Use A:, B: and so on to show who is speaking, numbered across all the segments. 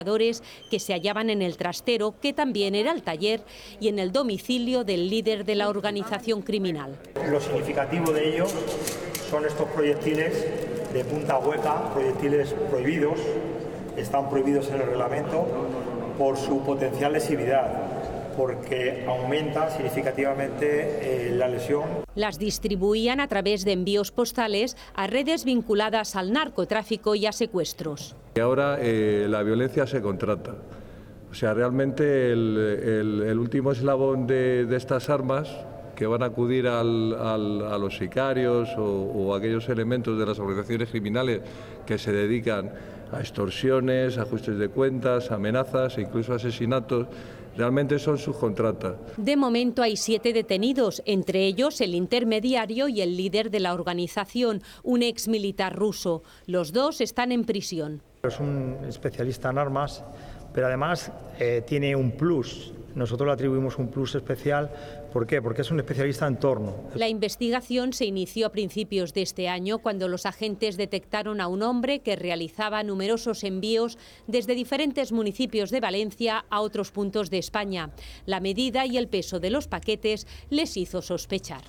A: que se hallaban en el trastero, que también era el taller, y en el domicilio del líder de la organización criminal.
B: Lo significativo de ello son estos proyectiles de punta hueca, proyectiles prohibidos, están prohibidos en el reglamento por su potencial lesividad, porque aumenta significativamente la lesión.
A: Las distribuían a través de envíos postales a redes vinculadas al narcotráfico y a secuestros.
C: Y ahora la violencia se contrata. O sea, realmente el último eslabón de estas armas que van a acudir a los sicarios o aquellos elementos de las organizaciones criminales que se dedican a extorsiones, ajustes de cuentas, amenazas e incluso asesinatos, realmente son subcontratas.
A: De momento hay 7 detenidos, entre ellos el intermediario y el líder de la organización, un exmilitar ruso. Los 2 están en prisión.
B: Es un especialista en armas, pero además tiene un plus. Nosotros le atribuimos un plus especial. ¿Por qué? Porque es un especialista en torno.
A: La investigación se inició a principios de este año cuando los agentes detectaron a un hombre que realizaba numerosos envíos desde diferentes municipios de Valencia a otros puntos de España. La medida y el peso de los paquetes les hizo sospechar.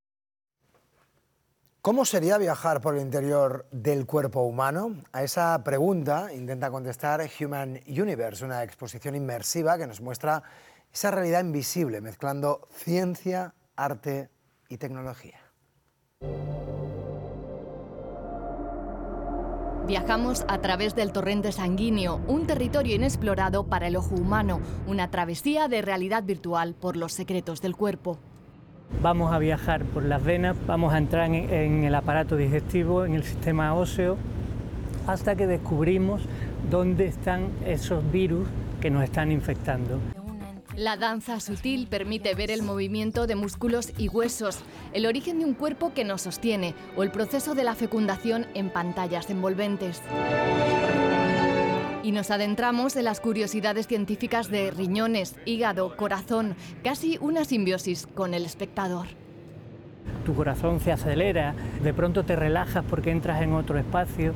D: ¿Cómo sería viajar por el interior del cuerpo humano? A esa pregunta intenta contestar Human Universe, una exposición inmersiva que nos muestra esa realidad invisible, mezclando ciencia, arte y tecnología.
E: Viajamos a través del torrente sanguíneo, un territorio inexplorado para el ojo humano, una travesía de realidad virtual por los secretos del cuerpo.
F: Vamos a viajar por las venas, vamos a entrar en el aparato digestivo, en el sistema óseo, hasta que descubrimos dónde están esos virus que nos están infectando.
E: La danza sutil permite ver el movimiento de músculos y huesos, el origen de un cuerpo que nos sostiene o el proceso de la fecundación en pantallas envolventes. Y nos adentramos en las curiosidades científicas de riñones, hígado, corazón, casi una simbiosis con el espectador.
F: Tu corazón se acelera, de pronto te relajas porque entras en otro espacio.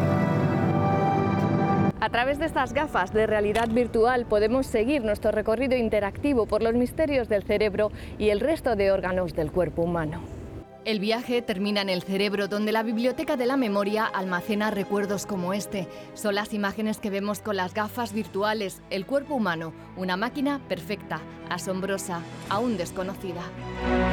G: A través de estas gafas de realidad virtual podemos seguir nuestro recorrido interactivo por los misterios del cerebro y el resto de órganos del cuerpo humano.
E: El viaje termina en el cerebro, donde la biblioteca de la memoria almacena recuerdos como este. Son las imágenes que vemos con las gafas virtuales. El cuerpo humano, una máquina perfecta, asombrosa, aún desconocida.